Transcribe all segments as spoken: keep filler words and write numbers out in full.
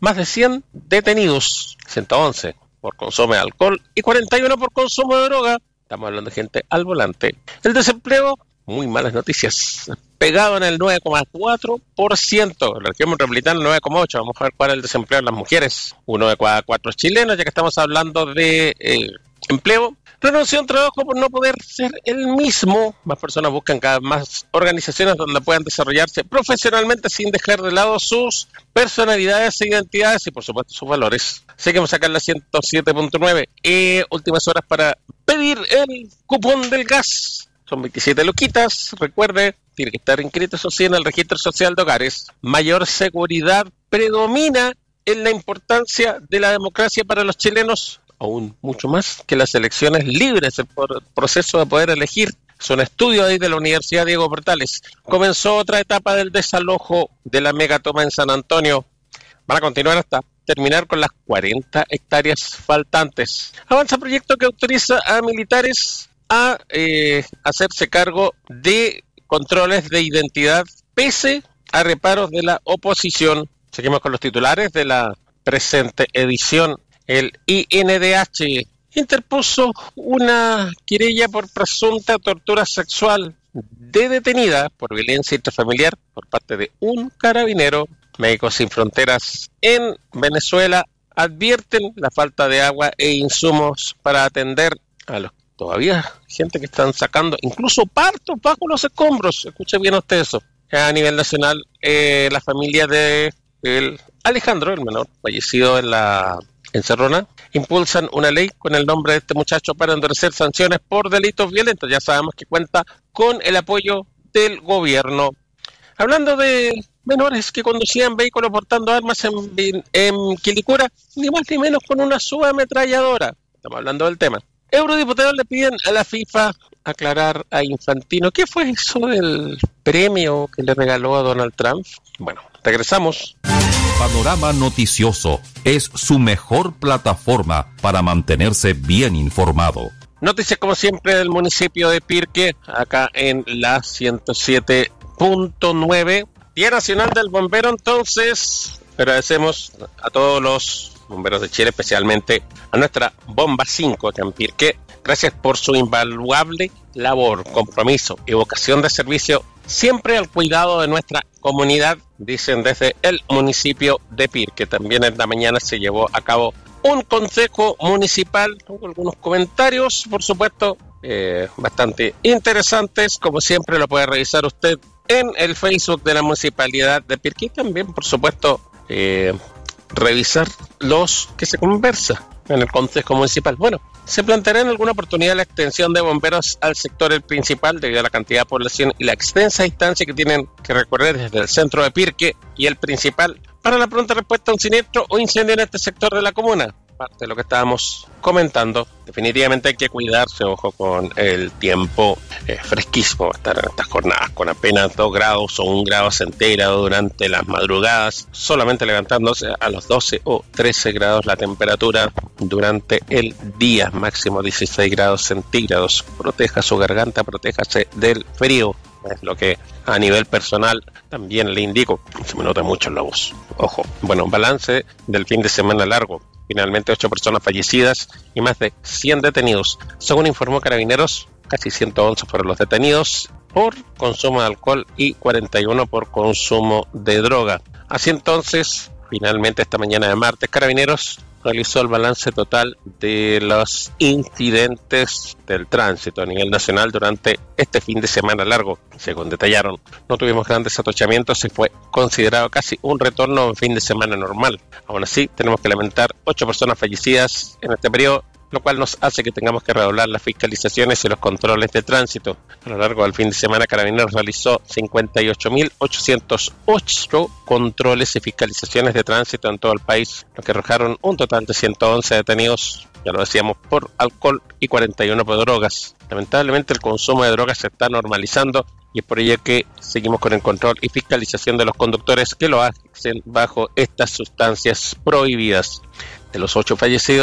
más de cien detenidos, ciento once por consumo de alcohol y cuarenta y uno por consumo de droga. Estamos hablando de gente al volante. El desempleo, muy malas noticias, pegado en el nueve coma cuatro por ciento. La región metropolitana nueve coma ocho por ciento. Vamos a ver cuál es el desempleo en las mujeres. uno de cada cuatro chilenos, ya que estamos hablando de eh, empleo. Renunció a un trabajo por no poder ser el mismo. Más personas buscan cada vez más organizaciones donde puedan desarrollarse profesionalmente sin dejar de lado sus personalidades e identidades y por supuesto sus valores. Seguimos acá en la ciento siete punto nueve. Eh, últimas horas para pedir el cupón del gas. Son veintisiete luquitas. Recuerde, tiene que estar inscrito, eso sí, en el registro social de hogares. Mayor seguridad predomina en la importancia de la democracia para los chilenos, aún mucho más que las elecciones libres, el proceso de poder elegir. Es un estudio ahí de la Universidad Diego Portales. Comenzó otra etapa del desalojo de la megatoma en San Antonio. Van a continuar hasta terminar con las cuarenta hectáreas faltantes. Avanza proyecto que autoriza a militares a eh, hacerse cargo de controles de identidad pese a reparos de la oposición. Seguimos con los titulares de la presente edición. El I N D H interpuso una querella por presunta tortura sexual de detenida por violencia intrafamiliar por parte de un carabinero. Médicos Sin Fronteras en Venezuela advierten la falta de agua e insumos para atender a los todavía gente que están sacando incluso partos bajo los escombros. Escuche bien usted eso. A nivel nacional, eh, la familia de el Alejandro, el menor fallecido en la en Cerrona, impulsan una ley con el nombre de este muchacho para endurecer sanciones por delitos violentos. Ya sabemos que cuenta con el apoyo del gobierno. Hablando de menores que conducían vehículos portando armas en, en Quilicura, ni más ni menos con una subametralladora. Estamos hablando del tema. Eurodiputados le piden a la FIFA aclarar a Infantino qué fue eso del premio que le regaló a Donald Trump. Bueno, regresamos. Panorama Noticioso es su mejor plataforma para mantenerse bien informado. Noticias como siempre del municipio de Pirque, acá en la ciento siete punto nueve. Día Nacional del Bombero, entonces agradecemos a todos los bomberos de Chile, especialmente a nuestra Bomba cinco acá en Pirque. Gracias por su invaluable labor, compromiso y vocación de servicio, siempre al cuidado de nuestra comunidad, dicen desde el municipio de Pirque. También en la mañana se llevó a cabo un consejo municipal, hubo algunos comentarios, por supuesto, eh, bastante interesantes, como siempre lo puede revisar usted en el Facebook de la Municipalidad de Pirque y también, por supuesto, eh, revisar los que se conversa en el Consejo Municipal. Bueno, se planteará en alguna oportunidad la extensión de bomberos al sector el principal debido a la cantidad de población y la extensa distancia que tienen que recorrer desde el centro de Pirque y el principal para la pronta respuesta a un siniestro o incendio en este sector de la comuna. Parte de lo que estábamos comentando. Definitivamente hay que cuidarse, ojo con el tiempo eh, fresquísimo, estar en estas jornadas con apenas dos grados o un grado centígrado durante las madrugadas, solamente levantándose a los doce o trece grados la temperatura durante el día, máximo dieciséis grados centígrados. Proteja su garganta, protéjase del frío, es lo que a nivel personal también le indico. Se me nota mucho en la voz. Ojo, bueno, balance del fin de semana largo. Finalmente, ocho personas fallecidas y más de cien detenidos. Según informó Carabineros, casi ciento once fueron los detenidos por consumo de alcohol y cuarenta y uno por consumo de droga. Así entonces, finalmente esta mañana de martes, Carabineros realizó el balance total de los incidentes del tránsito a nivel nacional durante este fin de semana largo. Según detallaron, no tuvimos grandes atochamientos, se fue considerado casi un retorno a un fin de semana normal. Aún así, tenemos que lamentar ocho personas fallecidas en este periodo, lo cual nos hace que tengamos que redoblar las fiscalizaciones y los controles de tránsito. A lo largo del fin de semana, Carabineros realizó cincuenta y ocho mil ochocientos ocho controles y fiscalizaciones de tránsito en todo el país, lo que arrojaron un total de ciento once detenidos, ya lo decíamos, por alcohol y cuarenta y uno por drogas. Lamentablemente el consumo de drogas se está normalizando y es por ello que seguimos con el control y fiscalización de los conductores que lo hacen bajo estas sustancias prohibidas. De los ocho fallecidos,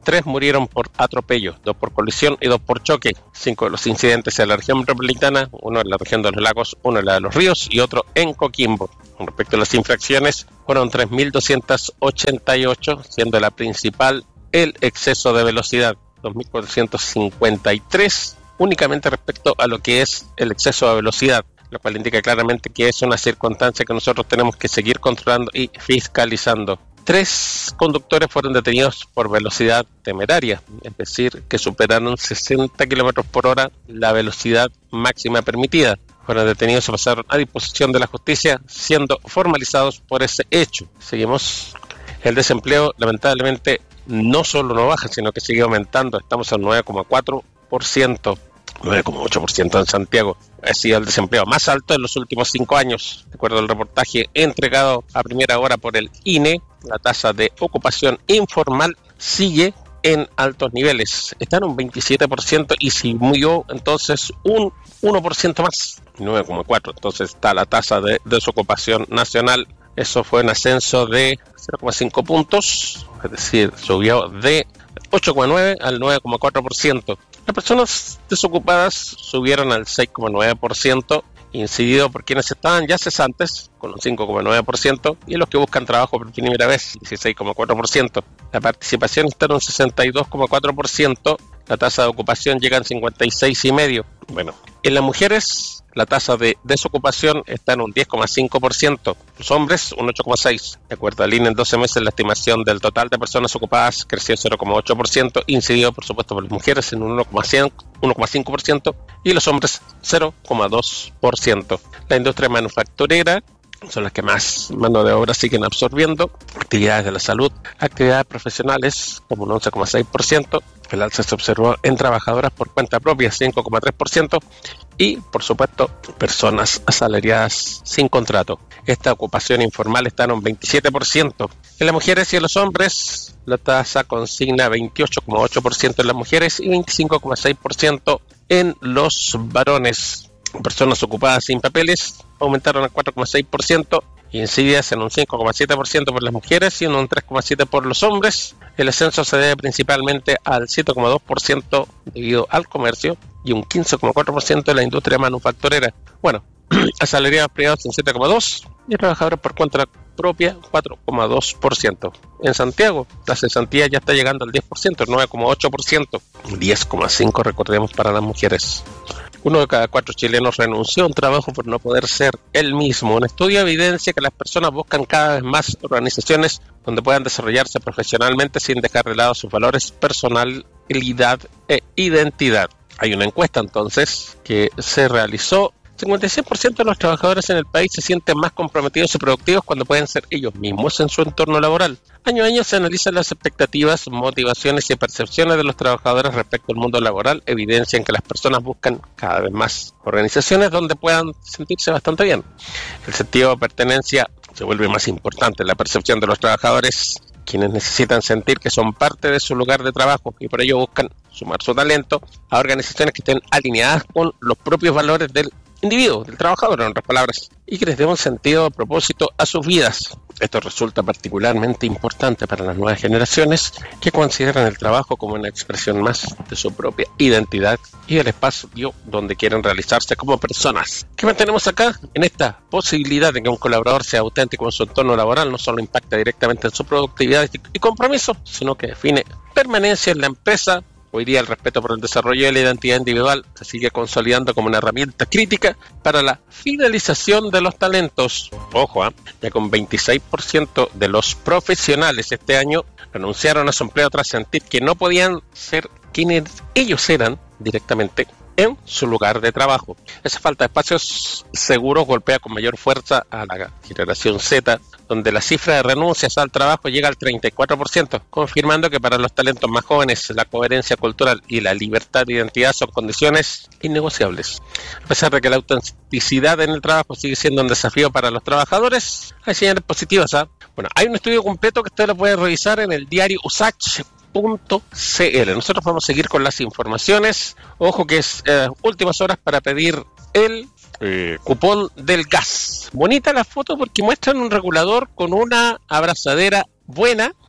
tres murieron por atropello, dos por colisión y dos por choque. Cinco de los incidentes en la región metropolitana, uno en la región de los lagos, uno en la de los ríos y otro en Coquimbo. Con respecto a las infracciones, fueron tres mil doscientas ochenta y ocho, siendo la principal el exceso de velocidad, dos mil cuatrocientos cincuenta y tres, únicamente respecto a lo que es el exceso de velocidad, lo cual indica claramente que es una circunstancia que nosotros tenemos que seguir controlando y fiscalizando. Tres conductores fueron detenidos por velocidad temeraria, es decir, que superaron sesenta kilómetros por hora la velocidad máxima permitida. Fueron detenidos y pasaron a disposición de la justicia, siendo formalizados por ese hecho. Seguimos. El desempleo, lamentablemente, no solo no baja, sino que sigue aumentando. Estamos al nueve coma cuatro por ciento, nueve coma ocho por ciento en Santiago. Ha sido el desempleo más alto en los últimos cinco años. De acuerdo al reportaje entregado a primera hora por el I N E, la tasa de ocupación informal sigue en altos niveles. Está en un veintisiete por ciento y subió entonces un uno por ciento más, nueve coma cuatro por ciento. Entonces está la tasa de desocupación nacional. Eso fue un ascenso de cero coma cinco puntos, es decir, subió de ocho coma nueve al nueve coma cuatro por ciento. Las personas desocupadas subieron al seis coma nueve por ciento, incidido por quienes estaban ya cesantes, con un cinco coma nueve por ciento, y los que buscan trabajo por primera vez, dieciséis coma cuatro por ciento. La participación está en un sesenta y dos coma cuatro por ciento, la tasa de ocupación llega en cincuenta y seis coma cinco por ciento. Bueno, en las mujeres la tasa de desocupación está en un diez coma cinco por ciento, los hombres un ocho coma seis por ciento. De acuerdo al I N E, en doce meses la estimación del total de personas ocupadas creció cero coma ocho por ciento, incidido por supuesto por las mujeres en un uno coma cinco por ciento y los hombres cero coma dos por ciento. La industria manufacturera son las que más mano de obra siguen absorbiendo. Actividades de la salud, actividades profesionales como un once coma seis por ciento. El alza se observó en trabajadoras por cuenta propia, cinco coma tres por ciento. Y, por supuesto, personas asalariadas sin contrato. Esta ocupación informal está en un veintisiete por ciento. En las mujeres y en los hombres, la tasa consigna veintiocho coma ocho por ciento en las mujeres y veinticinco coma seis por ciento en los varones. Personas ocupadas sin papeles aumentaron al cuatro coma seis por ciento, incididas en un cinco coma siete por ciento por las mujeres y en un tres coma siete por ciento por los hombres. El ascenso se debe principalmente al siete coma dos por ciento debido al comercio y un quince coma cuatro por ciento de la industria manufacturera. Bueno, asalariados privados en siete coma dos por ciento y trabajadores por cuenta propia cuatro coma dos por ciento. En Santiago, la cesantía ya está llegando al diez por ciento, nueve coma ocho por ciento, diez coma cinco por ciento recordemos para las mujeres. Uno de cada cuatro chilenos renunció a un trabajo por no poder ser él mismo. Un estudio evidencia que las personas buscan cada vez más organizaciones donde puedan desarrollarse profesionalmente sin dejar de lado sus valores, personalidad e identidad. Hay una encuesta entonces que se realizó. cincuenta y seis por ciento de los trabajadores en el país se sienten más comprometidos y productivos cuando pueden ser ellos mismos en su entorno laboral. Año a año se analizan las expectativas, motivaciones y percepciones de los trabajadores respecto al mundo laboral, evidencian que las personas buscan cada vez más organizaciones donde puedan sentirse bastante bien. El sentido de pertenencia se vuelve más importante en la percepción de los trabajadores, quienes necesitan sentir que son parte de su lugar de trabajo y por ello buscan sumar su talento a organizaciones que estén alineadas con los propios valores del individuo, del trabajador, en otras palabras, y que les dé un sentido a propósito a sus vidas. Esto resulta particularmente importante para las nuevas generaciones que consideran el trabajo como una expresión más de su propia identidad y el espacio donde quieren realizarse como personas. ¿Qué mantenemos acá? En esta posibilidad de que un colaborador sea auténtico en su entorno laboral, no solo impacta directamente en su productividad y compromiso, sino que define permanencia en la empresa. Hoy día el respeto por el desarrollo de la identidad individual se sigue consolidando como una herramienta crítica para la fidelización de los talentos. Ojo, ¿eh? ya con veintiséis por ciento de los profesionales este año renunciaron a su empleo tras sentir que no podían ser quienes ellos eran directamente en su lugar de trabajo. Esa falta de espacios seguros golpea con mayor fuerza a la generación Z, donde la cifra de renuncias al trabajo llega al treinta y cuatro por ciento, confirmando que para los talentos más jóvenes la coherencia cultural y la libertad de identidad son condiciones innegociables. A pesar de que la autenticidad en el trabajo sigue siendo un desafío para los trabajadores, hay señales positivas. ¿eh? Bueno, hay un estudio completo que usted lo puede revisar en el diario usach punto c l. Nosotros vamos a seguir con las informaciones. Ojo que es eh, últimas horas para pedir el eh, cupón del gas. Bonita la foto porque muestran un regulador con una abrazadera buena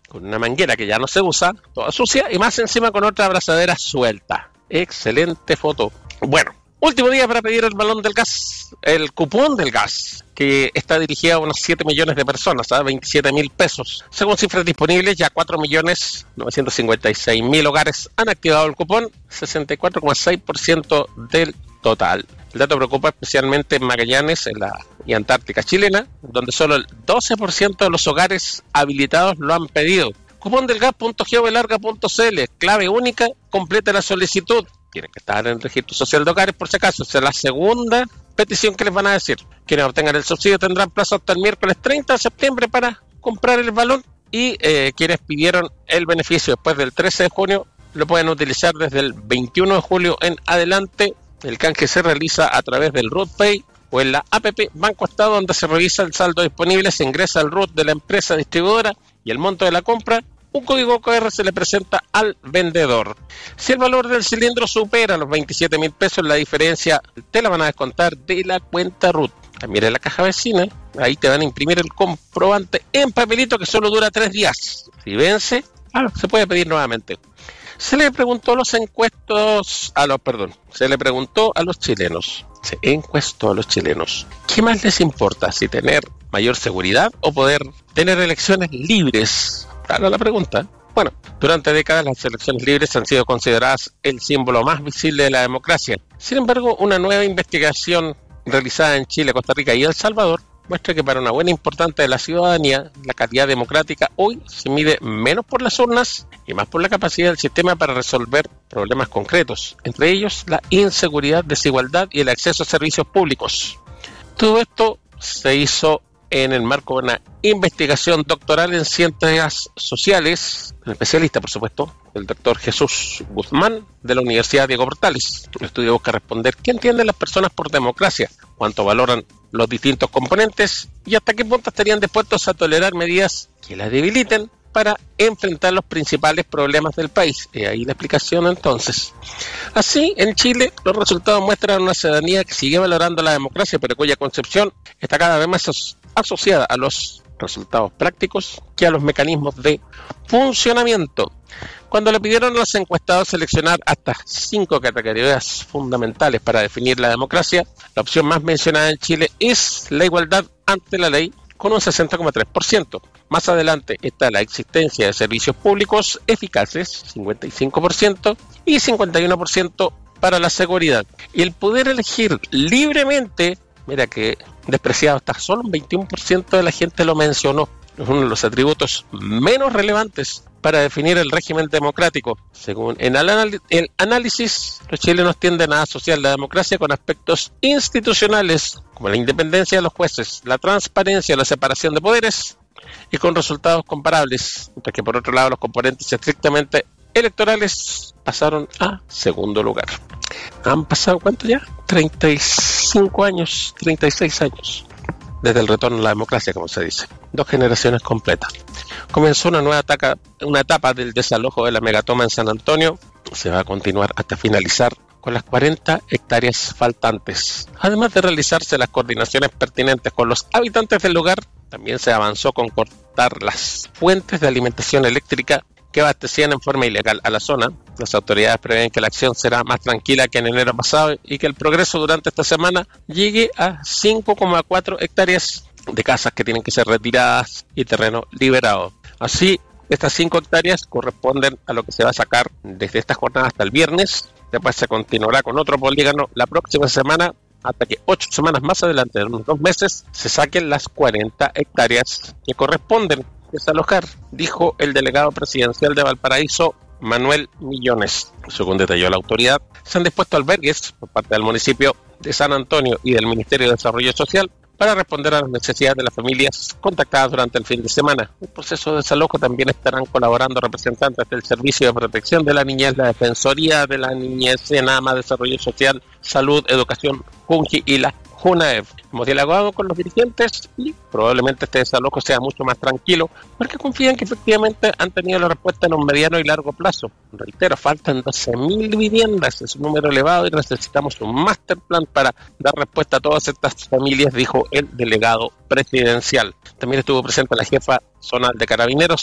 con una manguera que ya no se usa, toda sucia, y más encima con otra abrazadera suelta. Excelente foto. Bueno, último día para pedir el balón del gas, el cupón del gas, que está dirigido a unos siete millones de personas, a veintisiete mil pesos. Según cifras disponibles, ya cuatro millones novecientos cincuenta y seis mil hogares han activado el cupón, sesenta y cuatro coma seis por ciento del total. El dato preocupa especialmente en Magallanes en la, y Antártica chilena, donde solo el doce por ciento de los hogares habilitados lo han pedido. cupón del gas punto gov larga punto c l, clave única, completa la solicitud. Tienen que estar en el registro social de hogares por si acaso. Esa es la segunda petición que les van a decir. Quienes obtengan el subsidio tendrán plazo hasta el miércoles treinta de septiembre para comprar el balón, y eh, quienes pidieron el beneficio después del trece de junio lo pueden utilizar desde el veintiuno de julio en adelante. El canje se realiza a través del R U T Pay o en la app Banco Estado, donde se revisa el saldo disponible, se ingresa el R U T de la empresa distribuidora y el monto de la compra. Un código Q R se le presenta al vendedor. Si el valor del cilindro supera los veintisiete mil pesos, la diferencia te la van a descontar de la cuenta R U T. También en la caja vecina, ahí te van a imprimir el comprobante en papelito que solo dura tres días. Si vence, ah, se puede pedir nuevamente. Se le preguntó a los encuestos, a los, perdón, se le preguntó a los chilenos, se encuestó a los chilenos, ¿qué más les importa? Si tener mayor seguridad o poder tener elecciones libres. Claro, la pregunta. Bueno, durante décadas las elecciones libres han sido consideradas el símbolo más visible de la democracia. Sin embargo, una nueva investigación realizada en Chile, Costa Rica y El Salvador muestra que para una buena importante de la ciudadanía, la calidad democrática hoy se mide menos por las urnas y más por la capacidad del sistema para resolver problemas concretos, entre ellos la inseguridad, desigualdad y el acceso a servicios públicos. Todo esto se hizo en el marco de una investigación doctoral en ciencias sociales, un especialista, por supuesto, el doctor Jesús Guzmán, de la Universidad Diego Portales. El estudio busca responder qué entienden las personas por democracia, cuánto valoran los distintos componentes y hasta qué punto estarían dispuestos a tolerar medidas que la debiliten para enfrentar los principales problemas del país. Y ahí la explicación entonces. Así, en Chile, los resultados muestran una ciudadanía que sigue valorando la democracia, pero cuya concepción está cada vez más asociada a los resultados prácticos que a los mecanismos de funcionamiento. Cuando le pidieron a los encuestados seleccionar hasta cinco categorías fundamentales para definir la democracia, la opción más mencionada en Chile es la igualdad ante la ley, con un sesenta coma tres por ciento. Más adelante está la existencia de servicios públicos eficaces, cincuenta y cinco por ciento, y cincuenta y uno por ciento para la seguridad. Y el poder elegir libremente, mira que despreciado está, solo un veintiuno por ciento de la gente lo mencionó. Es uno de los atributos menos relevantes para definir el régimen democrático. Según en el, anal- el análisis, los chilenos tienden a asociar la democracia con aspectos institucionales, como la independencia de los jueces, la transparencia, la separación de poderes, y con resultados comparables, mientras que por otro lado los componentes estrictamente electorales pasaron a segundo lugar. Han pasado, ¿cuánto ya? treinta y cinco años, treinta y seis años, desde el retorno a la democracia, como se dice. Dos generaciones completas. Comenzó una nueva etapa, una etapa del desalojo de la megatoma en San Antonio. Se va a continuar hasta finalizar con las cuarenta hectáreas faltantes. Además de realizarse las coordinaciones pertinentes con los habitantes del lugar, también se avanzó con cortar las fuentes de alimentación eléctrica que abastecían en forma ilegal a la zona. Las autoridades prevén que la acción será más tranquila que en enero pasado y que el progreso durante esta semana llegue a cinco coma cuatro hectáreas de casas que tienen que ser retiradas y terreno liberado. Así, estas cinco hectáreas corresponden a lo que se va a sacar desde esta jornada hasta el viernes. Después se continuará con otro polígono la próxima semana, hasta que ocho semanas más adelante, en unos dos meses, se saquen las cuarenta hectáreas que corresponden desalojar, dijo el delegado presidencial de Valparaíso, Manuel Millones. Según detalló la autoridad, se han dispuesto albergues por parte del municipio de San Antonio y del Ministerio de Desarrollo Social para responder a las necesidades de las familias contactadas durante el fin de semana. En el proceso de desalojo también estarán colaborando representantes del Servicio de Protección de la Niñez, la Defensoría de la Niñez, SENAMA, Desarrollo Social, Salud, Educación, JUNGI y la JUNAEV. Hemos dialogado con los dirigentes y probablemente este desalojo sea mucho más tranquilo, porque confían que efectivamente han tenido la respuesta en un mediano y largo plazo. Reitero, faltan doce mil viviendas, es un número elevado y necesitamos un master plan para dar respuesta a todas estas familias, dijo el delegado presidencial. También estuvo presente la jefa zonal de Carabineros,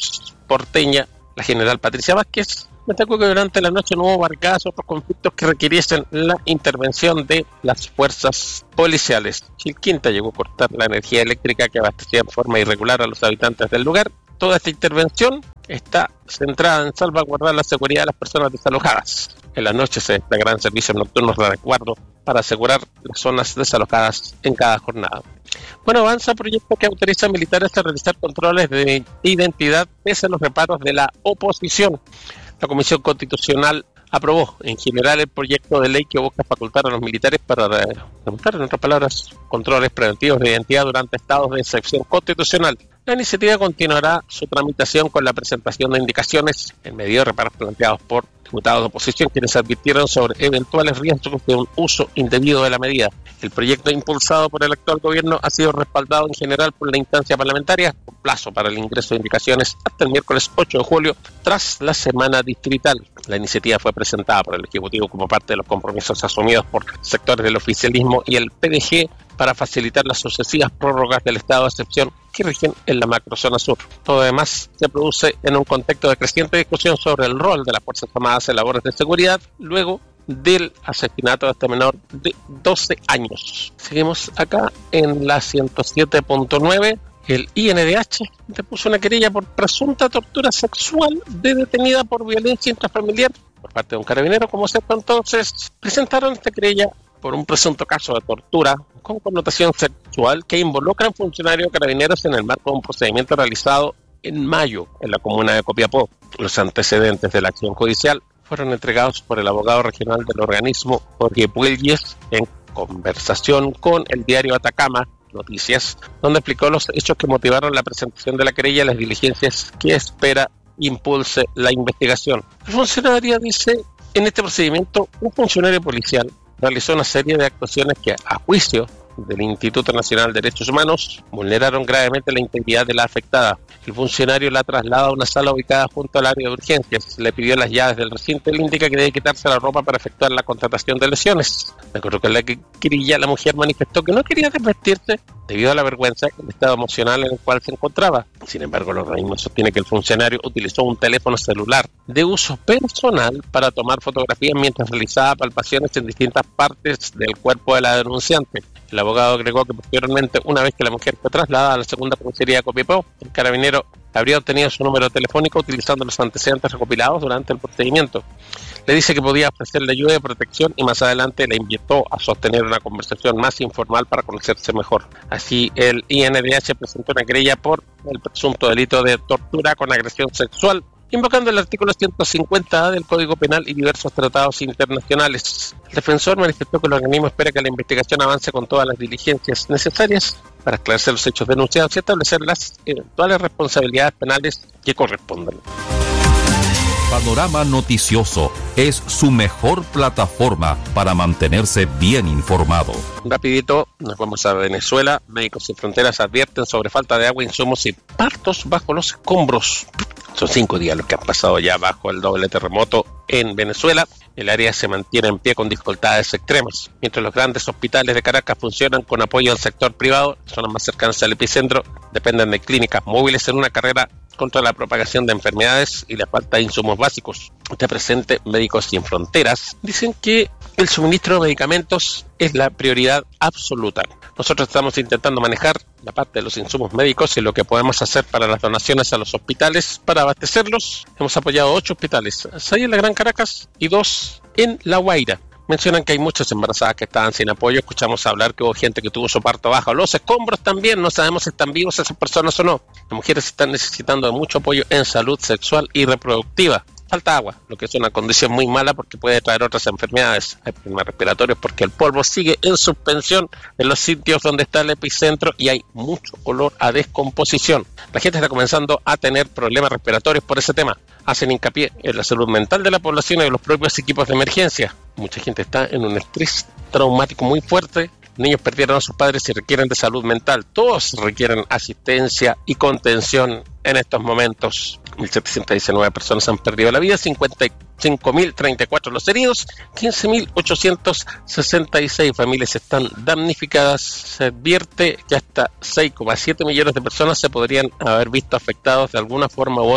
porteña, la general Patricia Vázquez, destacó que durante la noche no hubo barcazos o otros conflictos que requiriesen la intervención de las fuerzas policiales. Chilquinta llegó a cortar la energía eléctrica que abastecía en forma irregular a los habitantes del lugar. Toda esta intervención está centrada en salvaguardar la seguridad de las personas desalojadas. En las noches se destacarán servicios nocturnos de resguardo para asegurar las zonas desalojadas en cada jornada. Bueno, avanza proyecto que autoriza a militares a realizar controles de identidad pese a los reparos de la oposición. La Comisión Constitucional aprobó en general el proyecto de ley que busca facultar a los militares para realizar, en otras palabras, controles preventivos de identidad durante estados de excepción constitucional. La iniciativa continuará su tramitación con la presentación de indicaciones en medio de reparos planteados por diputados de oposición, quienes advirtieron sobre eventuales riesgos de un uso indebido de la medida. El proyecto impulsado por el actual gobierno ha sido respaldado en general por la instancia parlamentaria, con plazo para el ingreso de indicaciones hasta el miércoles ocho de julio, tras la semana distrital. La iniciativa fue presentada por el Ejecutivo como parte de los compromisos asumidos por sectores del oficialismo y el P D G para facilitar las sucesivas prórrogas del estado de excepción que rigen en la macrozona sur. Todo además se produce en un contexto de creciente discusión sobre el rol de las Fuerzas Armadas en labores de seguridad, luego del asesinato de este menor de doce años. Seguimos acá en la ciento siete punto nueve. El I N D H depuso una querella por presunta tortura sexual de detenida por violencia intrafamiliar por parte de un carabinero. Como se entonces presentaron esta querella por un presunto caso de tortura con connotación sexual que involucra a un funcionario carabineros en el marco de un procedimiento realizado en mayo en la comuna de Copiapó. Los antecedentes de la acción judicial fueron entregados por el abogado regional del organismo, Jorge Puelles, en conversación con el diario Atacama Noticias, donde explicó los hechos que motivaron la presentación de la querella y las diligencias que espera impulse la investigación. El funcionario dice, en este procedimiento, un funcionario policial realizó una serie de actuaciones que, a juicio del Instituto Nacional de Derechos Humanos, vulneraron gravemente la integridad de la afectada. El funcionario la traslada a una sala ubicada junto al área de urgencias, le pidió las llaves del recinto y le indica que debe quitarse la ropa para efectuar la contratación de lesiones. De acuerdo con la querella, la mujer manifestó que no quería desvestirse debido a la vergüenza y el estado emocional en el cual se encontraba. Sin embargo, el organismo sostiene que el funcionario utilizó un teléfono celular de uso personal para tomar fotografías mientras realizaba palpaciones en distintas partes del cuerpo de la denunciante. El abogado agregó que posteriormente, una vez que la mujer fue trasladada a la segunda comisaría de Copiapó, el carabinero habría obtenido su número telefónico utilizando los antecedentes recopilados durante el procedimiento. Le dice que podía ofrecerle ayuda y protección y más adelante le invitó a sostener una conversación más informal para conocerse mejor. Así, el I N D H presentó una querella por el presunto delito de tortura con agresión sexual, invocando el artículo ciento cincuenta A del Código Penal y diversos tratados internacionales. El defensor manifestó que el organismo espera que la investigación avance con todas las diligencias necesarias para esclarecer los hechos denunciados y establecer las eventuales responsabilidades penales que correspondan. Panorama Noticioso es su mejor plataforma para mantenerse bien informado. Rapidito, nos vamos a Venezuela. Médicos Sin Fronteras advierten sobre falta de agua, insumos y partos bajo los escombros. Son cinco días los que han pasado ya bajo el doble terremoto en Venezuela. El área se mantiene en pie con dificultades extremas. Mientras los grandes hospitales de Caracas funcionan con apoyo del sector privado, las zonas más cercanas al epicentro dependen de clínicas móviles en una carrera contra la propagación de enfermedades y la falta de insumos básicos. Este presente, Médicos Sin Fronteras dicen que el suministro de medicamentos es la prioridad absoluta. Nosotros estamos intentando manejar la parte de los insumos médicos y lo que podemos hacer para las donaciones a los hospitales para abastecerlos. Hemos apoyado ocho hospitales, seis en la Gran Caracas y dos en La Guaira. Mencionan que hay muchas embarazadas que estaban sin apoyo. Escuchamos hablar que hubo gente que tuvo su parto bajo los escombros también. No sabemos si están vivos esas personas o no. Las mujeres están necesitando de mucho apoyo en salud sexual y reproductiva. Falta agua, lo que es una condición muy mala porque puede traer otras enfermedades. Hay problemas respiratorios porque el polvo sigue en suspensión en los sitios donde está el epicentro y hay mucho olor a descomposición. La gente está comenzando a tener problemas respiratorios por ese tema. Hacen hincapié en la salud mental de la población y de los propios equipos de emergencia. Mucha gente está en un estrés traumático muy fuerte. Niños perdieron a sus padres y requieren de salud mental. Todos requieren asistencia y contención en estos momentos. mil setecientas diecinueve personas han perdido la vida, cincuenta y cinco mil treinta y cuatro los heridos, quince mil ochocientos sesenta y seis familias están damnificadas. Se advierte que hasta seis coma siete millones de personas se podrían haber visto afectados de alguna forma u otra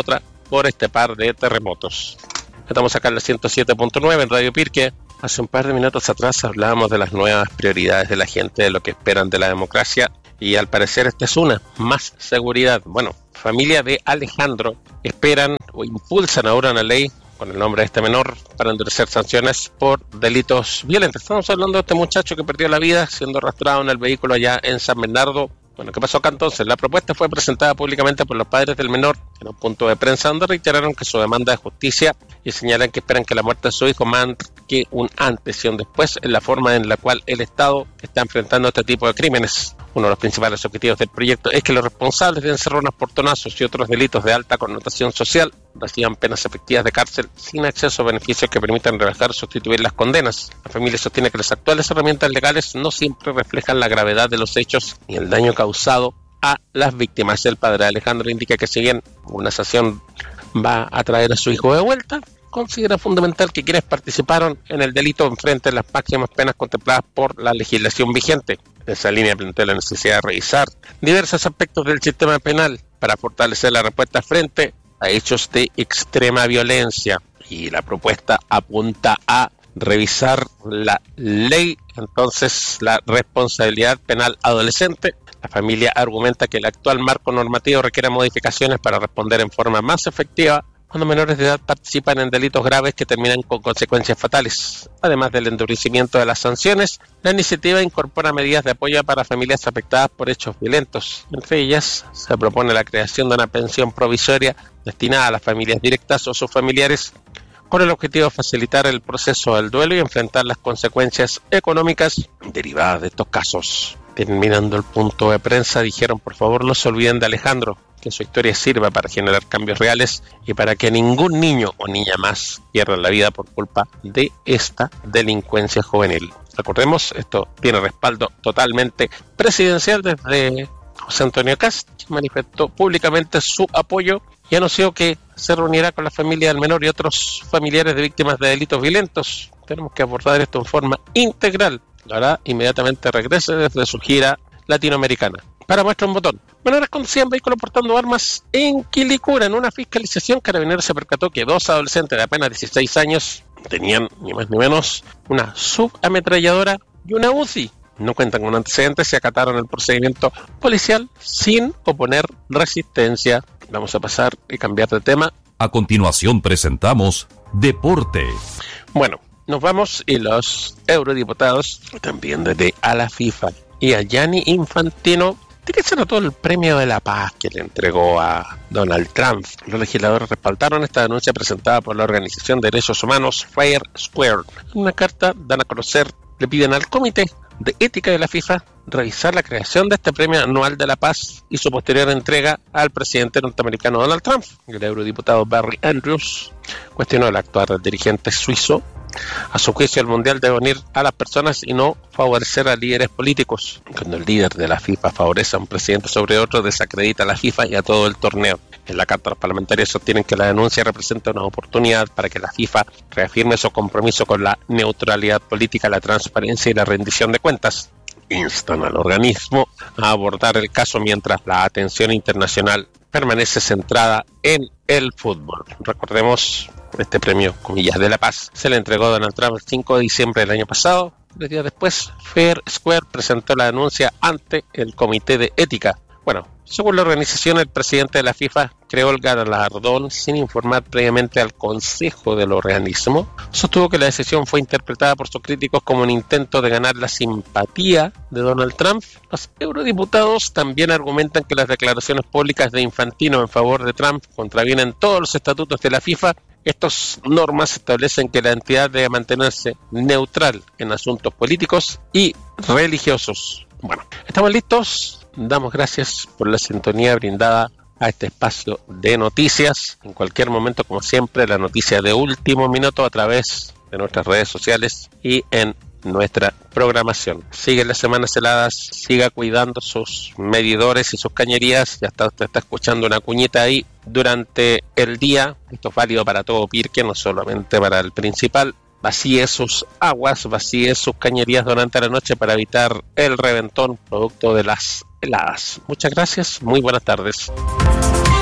por este par de terremotos. Estamos acá en la ciento siete punto nueve en Radio Pirque. Hace un par de minutos atrás hablábamos de las nuevas prioridades de la gente, de lo que esperan de la democracia, y al parecer esta es una, más seguridad. Bueno, familia de Alejandro esperan o impulsan ahora una ley con el nombre de este menor para endurecer sanciones por delitos violentos. Estamos hablando de este muchacho que perdió la vida siendo arrastrado en el vehículo allá en San Bernardo. Bueno, ¿qué pasó acá entonces? La propuesta fue presentada públicamente por los padres del menor en un punto de prensa donde reiteraron que su demanda de justicia y señalan que esperan que la muerte de su hijo marque un antes y un después en la forma en la cual el Estado está enfrentando este tipo de crímenes. Uno de los principales objetivos del proyecto es que los responsables de encerronas, portonazos y otros delitos de alta connotación social reciban penas efectivas de cárcel sin acceso a beneficios que permitan rebajar o sustituir las condenas. La familia sostiene que las actuales herramientas legales no siempre reflejan la gravedad de los hechos ni el daño causado a las víctimas. El padre Alejandro indica que si bien una sanción va a traer a su hijo de vuelta, considera fundamental que quienes participaron en el delito enfrenten las máximas penas contempladas por la legislación vigente. En esa línea plantea la necesidad de revisar diversos aspectos del sistema penal para fortalecer la respuesta frente a hechos de extrema violencia. Y la propuesta apunta a revisar la ley, entonces la responsabilidad penal adolescente. La familia argumenta que el actual marco normativo requiere modificaciones para responder en forma más efectiva cuando menores de edad participan en delitos graves que terminan con consecuencias fatales. Además del endurecimiento de las sanciones, la iniciativa incorpora medidas de apoyo para familias afectadas por hechos violentos. Entre ellas, se propone la creación de una pensión provisoria destinada a las familias directas o sus familiares, con el objetivo de facilitar el proceso del duelo y enfrentar las consecuencias económicas derivadas de estos casos. Terminando el punto de prensa, dijeron: por favor no se olviden de Alejandro, que su historia sirva para generar cambios reales y para que ningún niño o niña más pierda la vida por culpa de esta delincuencia juvenil. Recordemos, esto tiene respaldo totalmente presidencial desde José Antonio Kast, que manifestó públicamente su apoyo y anunció que se reunirá con la familia del menor y otros familiares de víctimas de delitos violentos. Tenemos que abordar esto en forma integral. Lo hará inmediatamente regrese desde su gira latinoamericana. Para muestra un botón. Menores conducían vehículos portando armas en Quilicura. En una fiscalización, Carabineros se percató que dos adolescentes de apenas dieciséis años tenían, ni más ni menos, una subametralladora y una U C I. No cuentan con antecedentes y acataron el procedimiento policial sin oponer resistencia. Vamos a pasar y cambiar de tema. A continuación presentamos Deporte. Bueno, nos vamos y los eurodiputados también desde a la FIFA y a Gianni Infantino tiene que ser todo el premio de la paz que le entregó a Donald Trump. Los legisladores respaldaron esta denuncia presentada por la organización de derechos humanos Fair Square. En una carta dan a conocer, le piden al Comité de Ética de la FIFA revisar la creación de este premio anual de la paz y su posterior entrega al presidente norteamericano Donald Trump. El eurodiputado Barry Andrews cuestionó el actuar del dirigente suizo. A su juicio, el mundial debe unir a las personas y no favorecer a líderes políticos. Cuando el líder de la FIFA favorece a un presidente sobre otro, desacredita a la FIFA y a todo el torneo. En la carta, los parlamentarios sostienen que la denuncia representa una oportunidad para que la FIFA reafirme su compromiso con la neutralidad política, la transparencia y la rendición de cuentas. Instan al organismo a abordar el caso mientras la atención internacional permanece centrada en el fútbol. Recordemos, este premio, comillas, de la paz se le entregó a Donald Trump el cinco de diciembre del año pasado. Tres días después, Fair Square presentó la denuncia ante el Comité de Ética. Bueno, según la organización, el presidente de la FIFA creó el galardón sin informar previamente al Consejo del organismo. Sostuvo que la decisión fue interpretada por sus críticos como un intento de ganar la simpatía de Donald Trump. Los eurodiputados también argumentan que las declaraciones públicas de Infantino en favor de Trump contravienen todos los estatutos de la FIFA. Estas normas establecen que la entidad debe mantenerse neutral en asuntos políticos y religiosos. Bueno, ¿estamos listos? Damos gracias por la sintonía brindada a este espacio de noticias. En cualquier momento, como siempre, la noticia de último minuto a través de nuestras redes sociales y en nuestra programación. Sigue las semanas heladas, siga cuidando sus medidores y sus cañerías. Ya está, usted está escuchando una cuñita ahí durante el día. Esto es válido para todo Pirque, no solamente para el principal. Vacíe sus aguas, vacíe sus cañerías durante la noche para evitar el reventón producto de las heladas. Muchas gracias, muy buenas tardes.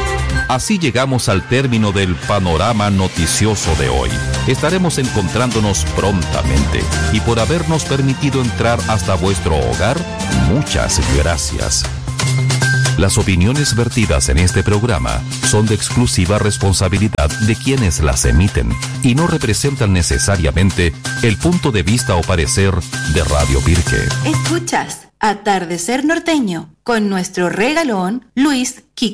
Así llegamos al término del panorama noticioso de hoy. Estaremos encontrándonos prontamente y por habernos permitido entrar hasta vuestro hogar, muchas gracias. Las opiniones vertidas en este programa son de exclusiva responsabilidad de quienes las emiten y no representan necesariamente el punto de vista o parecer de Radio Pirque. Escuchas Atardecer Norteño con nuestro regalón Luis Quique